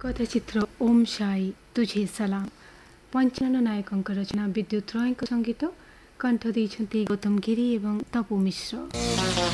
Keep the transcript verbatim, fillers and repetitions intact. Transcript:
कथाचित्र ओम साई तुझे सलाम पंचानन नायक रचना विद्युत रॉय संगीत कंठ देइछन्ति गौतम गिरी एवं तपु मिश्र।